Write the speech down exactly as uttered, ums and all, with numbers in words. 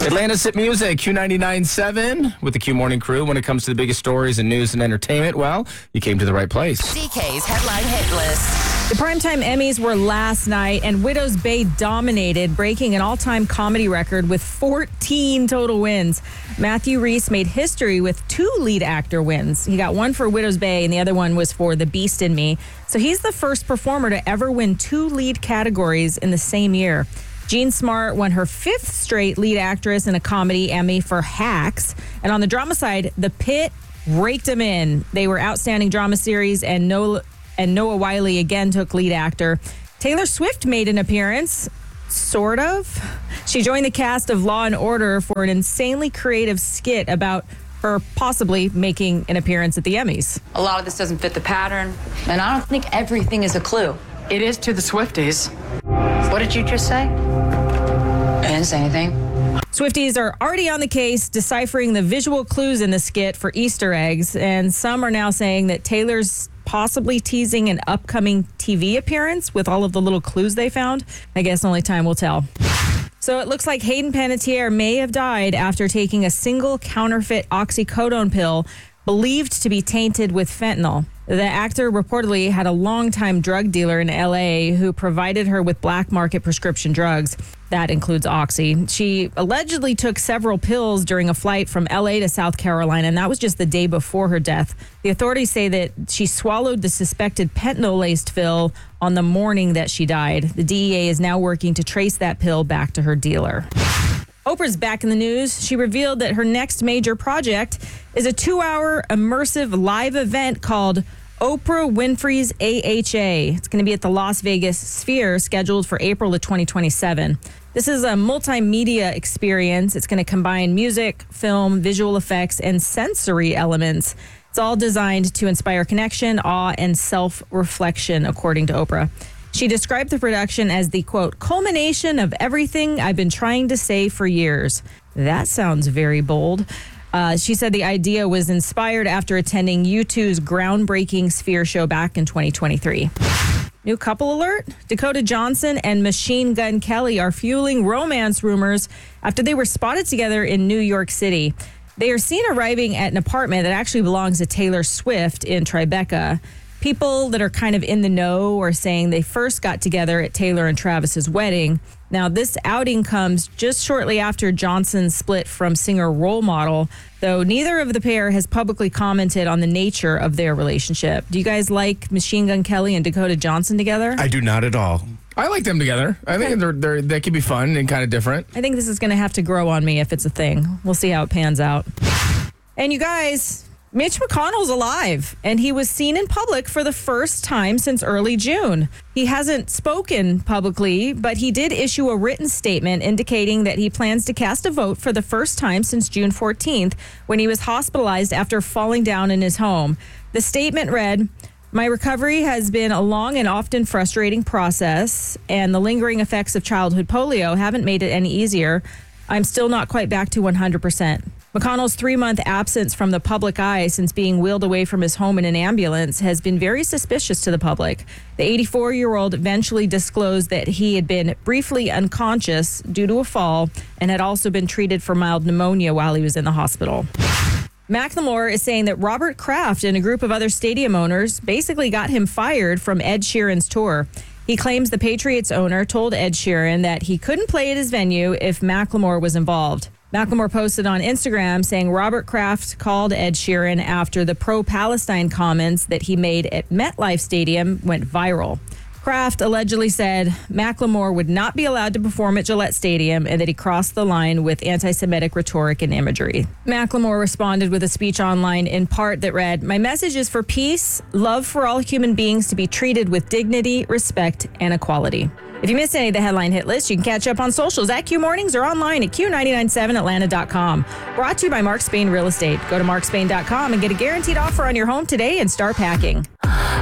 Atlanta's Hit Music, Q ninety-nine point seven with the Q Morning Crew. When it comes to the biggest stories in news and entertainment, well, you came to the right place. D K's Headline Hit List. The Primetime Emmys were last night, and Widow's Bay dominated, breaking an all-time comedy record with fourteen total wins. Matthew Rhys made history with two lead actor wins. He got one for Widow's Bay, and the other one was for The Beast in Me. So he's the first performer to ever win two lead categories in the same year. Jean Smart won her fifth straight lead actress in a comedy Emmy for Hacks. And on the drama side, The Pit raked them in. They were outstanding drama series, and Noah, and Noah Wyle again took lead actor. Taylor Swift made an appearance, sort of. She joined the cast of Law and Order for an insanely creative skit about her possibly making an appearance at the Emmys. A lot of this doesn't fit the pattern, and I don't think everything is a clue. It is to the Swifties. What did you just say? I didn't say anything. Swifties are already on the case, deciphering the visual clues in the skit for Easter eggs, and some are now saying that Taylor's possibly teasing an upcoming T V appearance with all of the little clues they found. I guess only time will tell. So it looks like Hayden Panettiere may have died after taking a single counterfeit oxycodone pill believed to be tainted with fentanyl. The actor reportedly had a longtime drug dealer in L A who provided her with black market prescription drugs. That includes Oxy. She allegedly took several pills during a flight from L A to South Carolina, and that was just the day before her death. The authorities say that she swallowed the suspected fentanyl-laced pill on the morning that she died. The D E A is now working to trace that pill back to her dealer. Oprah's back in the news. She revealed that her next major project is a two-hour immersive live event called Oprah Winfrey's A H A. It's going to be at the Las Vegas Sphere, scheduled for April of twenty twenty-seven. This is a multimedia experience. It's going to combine music, film, visual effects, and sensory elements. It's all designed to inspire connection, awe, and self-reflection, according to Oprah. She described the production as the, quote, culmination of everything I've been trying to say for years. That sounds very bold. Uh, she said the idea was inspired after attending U two's groundbreaking Sphere show back in twenty twenty-three. New couple alert. Dakota Johnson and Machine Gun Kelly are fueling romance rumors after they were spotted together in New York City. They are seen arriving at an apartment that actually belongs to Taylor Swift in Tribeca. People that are kind of in the know are saying they first got together at Taylor and Travis's wedding. Now, this outing comes just shortly after Johnson split from singer Role Model, though neither of the pair has publicly commented on the nature of their relationship. Do you guys like Machine Gun Kelly and Dakota Johnson together? I do not at all. I like them together. I think they're, they're, they could be fun and kind of different. I think this is going to have to grow on me if it's a thing. We'll see how it pans out. And you guys, Mitch McConnell's alive, and he was seen in public for the first time since early June. He hasn't spoken publicly, but he did issue a written statement indicating that he plans to cast a vote for the first time since June fourteenth, when he was hospitalized after falling down in his home. The statement read, "My recovery has been a long and often frustrating process, and the lingering effects of childhood polio haven't made it any easier. I'm still not quite back to one hundred percent. McConnell's three-month absence from the public eye since being wheeled away from his home in an ambulance has been very suspicious to the public. The eighty-four-year-old eventually disclosed that he had been briefly unconscious due to a fall and had also been treated for mild pneumonia while he was in the hospital." Macklemore is saying that Robert Kraft and a group of other stadium owners basically got him fired from Ed Sheeran's tour. He claims the Patriots owner told Ed Sheeran that he couldn't play at his venue if Macklemore was involved. Macklemore posted on Instagram saying Robert Kraft called Ed Sheeran after the pro-Palestine comments that he made at MetLife Stadium went viral. Kraft allegedly said Macklemore would not be allowed to perform at Gillette Stadium and that he crossed the line with anti-Semitic rhetoric and imagery. Macklemore responded with a speech online in part that read, "My message is for peace, love for all human beings to be treated with dignity, respect, and equality." If you missed any of the headline hit list, you can catch up on socials at Q Mornings or online at Q nine nine seven Atlanta dot com. Brought to you by Mark Spain Real Estate. Go to mark spain dot com and get a guaranteed offer on your home today and start packing.